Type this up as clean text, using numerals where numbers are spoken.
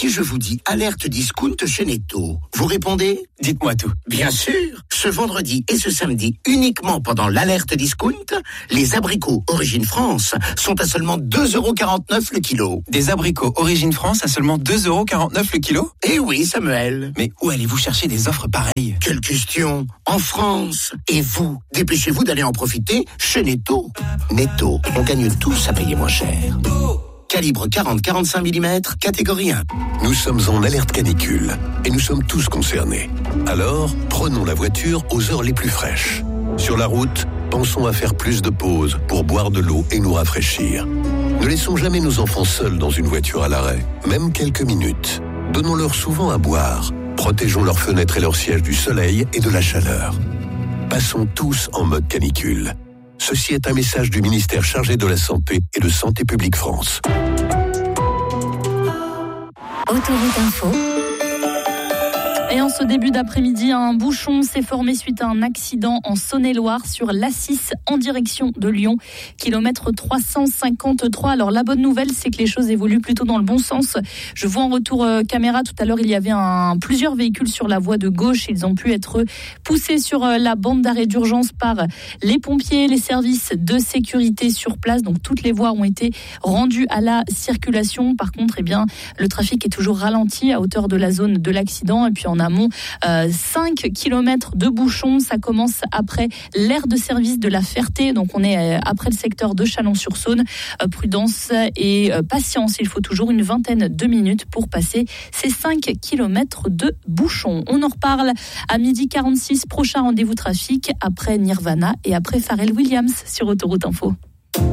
Si je vous dis alerte discount chez Netto, vous répondez ? Dites-moi tout. Bien sûr. Ce vendredi et ce samedi, uniquement pendant l'alerte discount, les abricots Origine France sont à seulement 2,49€ le kilo. Des abricots Origine France à seulement 2,49€ le kilo ? Eh oui, Samuel. Mais où allez-vous chercher des offres pareilles ? Quelle question ? En France. Et vous, dépêchez-vous d'aller en profiter chez Netto. Netto, on gagne tous à payer moins cher. Calibre 40-45 mm, catégorie 1. Nous sommes en alerte canicule et nous sommes tous concernés. Alors, prenons la voiture aux heures les plus fraîches. Sur la route, pensons à faire plus de pauses pour boire de l'eau et nous rafraîchir. Ne laissons jamais nos enfants seuls dans une voiture à l'arrêt, même quelques minutes. Donnons-leur souvent à boire. Protégeons leurs fenêtres et leurs sièges du soleil et de la chaleur. Passons tous en mode canicule. Ceci est un message du ministère chargé de la Santé et de Santé publique France. Autoroute Info. Et en ce début d'après-midi, un bouchon s'est formé suite à un accident en Saône-et-Loire sur l'A6 en direction de Lyon, kilomètre 353. Alors la bonne nouvelle, c'est que les choses évoluent plutôt dans le bon sens. Je vois en retour caméra, tout à l'heure, il y avait plusieurs véhicules sur la voie de gauche. Ils ont pu être poussés sur la bande d'arrêt d'urgence par les pompiers, les services de sécurité sur place. Donc toutes les voies ont été rendues à la circulation. Par contre, le trafic est toujours ralenti à hauteur de la zone de l'accident. Et puis en amont, 5 km de bouchons. Ça commence après l'aire de service de la Ferté. Donc on est après le secteur de Chalon-sur-Saône. Prudence et patience. Il faut toujours une vingtaine de minutes pour passer ces 5 km de bouchons. On en reparle à 12h46. Prochain rendez-vous trafic après Nirvana et après Pharrell Williams sur Autoroute Info.